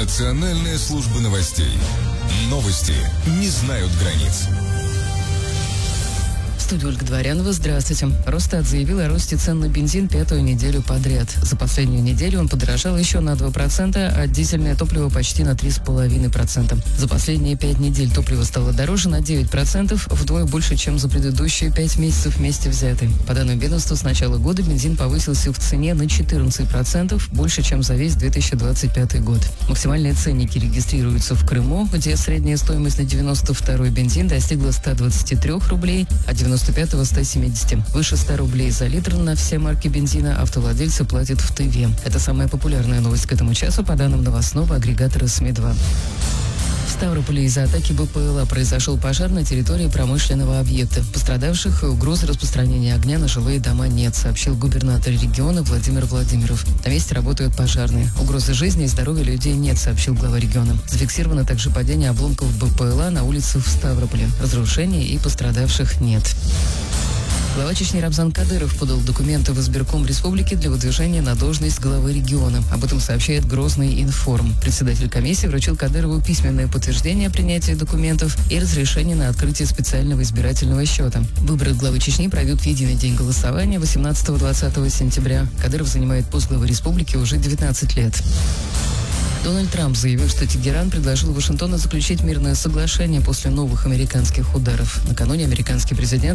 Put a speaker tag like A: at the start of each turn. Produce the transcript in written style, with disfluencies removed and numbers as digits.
A: Национальная служба новостей. Новости не знают границ.
B: В студии Ольга Дворянова. Здравствуйте. Росстат заявил о росте цен на бензин 5-ю неделю подряд. За последнюю неделю он подорожал еще на 2%, а дизельное топливо почти на 3,5%. За последние 5 недель топливо стало дороже на 9%, вдвое больше, чем за предыдущие 5 месяцев вместе взятые. По данным ведомства, с начала года бензин повысился в цене на 14%, больше, чем за весь 2025 год. Максимальные ценники регистрируются в Крыму, где средняя стоимость на 92-й бензин достигла 123 рублей, а 95-го 170. Выше 100 рублей за литр на все марки бензина автовладельцы платят в Тыве. Это самая популярная новость к этому часу, по данным новостного агрегатора СМИ-2. В Ставрополе из-за атаки БПЛА произошел пожар на территории промышленного объекта. Пострадавших и угрозы распространения огня на жилые дома нет, сообщил губернатор региона Владимир Владимиров. На месте работают пожарные. Угрозы жизни и здоровья людей нет, сообщил глава региона. Зафиксировано также падение обломков БПЛА на улицах в Ставрополе. Разрушений и пострадавших нет. Глава Чечни Рамзан Кадыров подал документы в избирком республики для выдвижения на должность главы региона. Об этом сообщает Грозный информ. Председатель комиссии вручил Кадырову письменное подтверждение о принятии документов и разрешение на открытие специального избирательного счета. Выборы главы Чечни пройдут в единый день голосования 18-20 сентября. Кадыров занимает пост главы республики уже 19 лет. Дональд Трамп заявил, что Тегеран предложил Вашингтону заключить мирное соглашение после новых американских ударов. Накануне американский президент